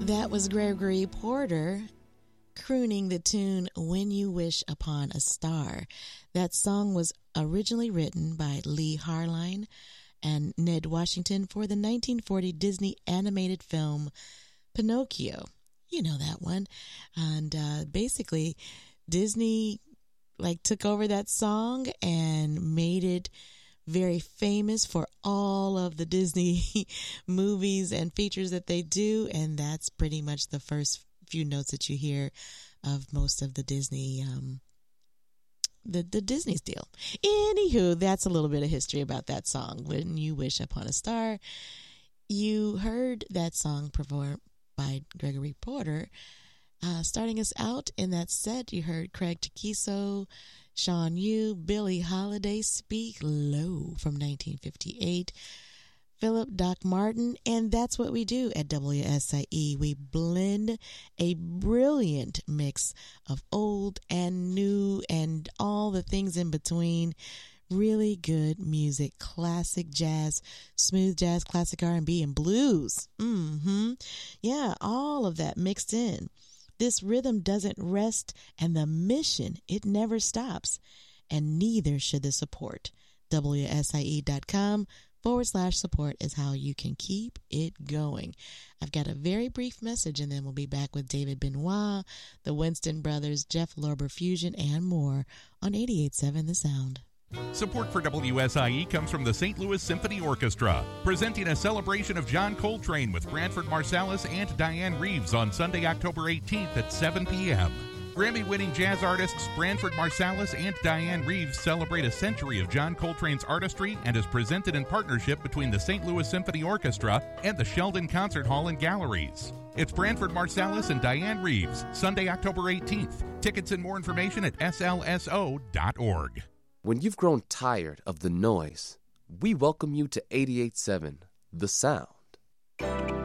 That was Gregory Porter crooning the tune When You Wish Upon a Star. That song was originally written by Lee Harline and Ned Washington for the 1940 Disney animated film Pinocchio. You know that one. And basically, Disney took over that song and made it very famous for all of the Disney movies and features that they do, and that's pretty much the first few notes that you hear of most of the Disney the Disney's deal. Anywho, that's a little bit of history about that song, When You Wish Upon a Star. You heard that song performed by Gregory Porter. Starting us out in that set, you heard Craig Takiso, Sean Yu, Billie Holiday, Speak Low from 1958, Philip Doc Martin, and that's what we do at WSIE. We blend a brilliant mix of old and new and all the things in between. Really good music, classic jazz, smooth jazz, classic R&B, and blues. Yeah, all of that mixed in. This rhythm doesn't rest, and the mission, it never stops, and neither should the support. WSIE.com/support is how you can keep it going. I've got a very brief message, and then we'll be back with David Benoit, the Winston Brothers, Jeff Lorber Fusion, and more on 88.7 The Sound. Support for WSIE comes from the St. Louis Symphony Orchestra, presenting a celebration of John Coltrane with Branford Marsalis and Diane Reeves on Sunday, October 18th at 7 p.m. Grammy-winning jazz artists Branford Marsalis and Diane Reeves celebrate a century of John Coltrane's artistry and is presented in partnership between the St. Louis Symphony Orchestra and the Sheldon Concert Hall and Galleries. It's Branford Marsalis and Diane Reeves, Sunday, October 18th. Tickets and more information at slso.org. When you've grown tired of the noise, we welcome you to 88.7 The Sound.